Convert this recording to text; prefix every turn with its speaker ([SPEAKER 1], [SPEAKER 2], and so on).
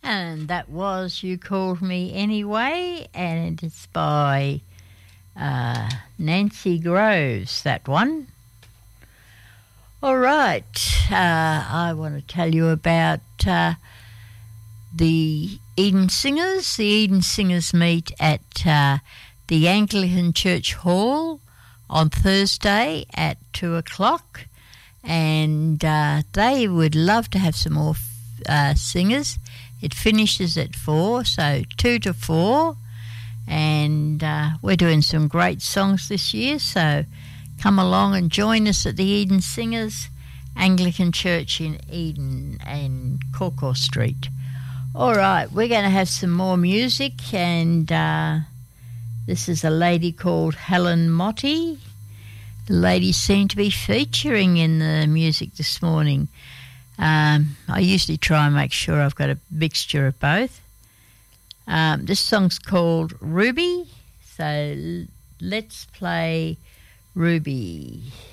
[SPEAKER 1] And that was You Called Me Anyway, and it's by Nancy Groves, that one. All right, I want to tell you about the Eden Singers. The Eden Singers meet at the Anglican Church Hall on Thursday at 2 o'clock, and they would love to have some more singers. It finishes at 4, so 2 to 4, and we're doing some great songs this year, so come along and join us at the Eden Singers, Anglican Church in Eden and Corcor Street. All right, we're going to have some more music, and this is a lady called Helen Motti. The ladies seem to be featuring in the music this morning. I usually try and make sure I've got a mixture of both. This song's called Ruby, so let's play Ruby.